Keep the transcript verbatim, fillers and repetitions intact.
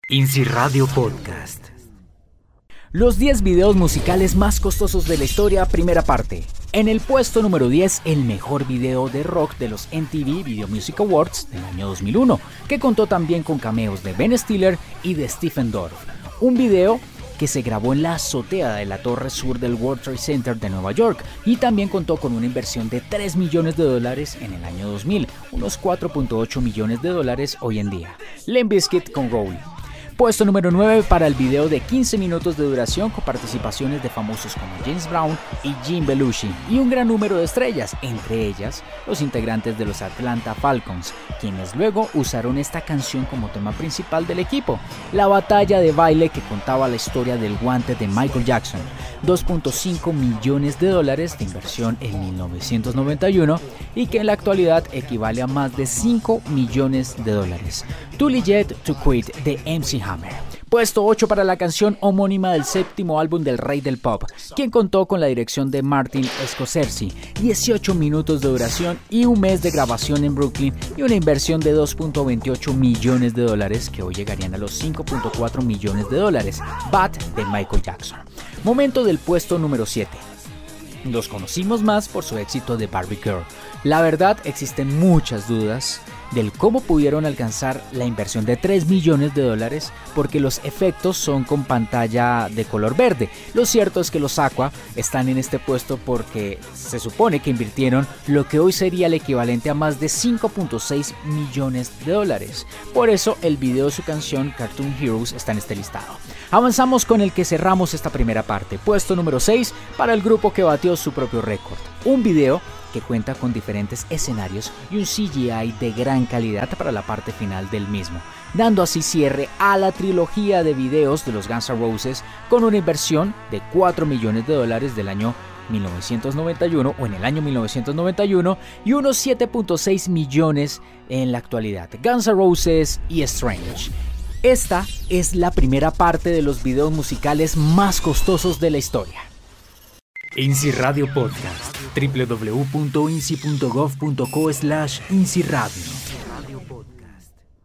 INSI Radio Podcast. Los diez videos musicales más costosos de la historia, primera parte. En el puesto número diez, el mejor video de rock de los M T V Video Music Awards del año dos mil uno, que contó también con cameos de Ben Stiller y de Stephen Dorff. Un video que se grabó en la azotea de la torre sur del World Trade Center de Nueva York y también contó con una inversión de tres millones de dólares en el año dos mil, unos cuatro punto ocho millones de dólares hoy en día. Limp Bizkit con Rolling. Puesto número nueve para el video de quince minutos de duración con participaciones de famosos como James Brown y Jim Belushi y un gran número de estrellas, entre ellas los integrantes de los Atlanta Falcons, quienes luego usaron esta canción como tema principal del equipo, la batalla de baile que contaba la historia del guante de Michael Jackson, dos punto cinco millones de dólares de inversión en mil novecientos noventa y uno y que en la actualidad equivale a más de cinco millones de dólares. Too Legit to Quit de M C Hammer. Puesto ocho para la canción homónima del séptimo álbum del rey del pop, quien contó con la dirección de Martin Scorsese, dieciocho minutos de duración y un mes de grabación en Brooklyn y una inversión de dos punto veintiocho millones de dólares que hoy llegarían a los cinco punto cuatro millones de dólares. Bad de Michael Jackson. Momento del puesto número siete. Los conocimos más por su éxito de Barbie Girl. La verdad, existen muchas dudas del cómo pudieron alcanzar la inversión de tres millones de dólares porque los efectos son con pantalla de color verde. Lo cierto es que los Aqua están en este puesto porque se supone que invirtieron lo que hoy sería el equivalente a más de cinco punto seis millones de dólares. Por eso el video de su canción Cartoon Heroes está en este listado. Avanzamos con el que cerramos esta primera parte. Puesto número seis para el grupo que batió su propio récord. Un video que cuenta con diferentes escenarios y un C G I de gran calidad para la parte final del mismo, dando así cierre a la trilogía de videos de los Guns N' Roses con una inversión de cuatro millones de dólares del año mil novecientos noventa y uno o en el año mil novecientos noventa y uno y unos siete punto seis millones en la actualidad. Guns N' Roses y Strange. Esta es la primera parte de los videos musicales más costosos de la historia. INSI Radio Podcast. w w w punto insi punto gov punto co slash INSI Radio.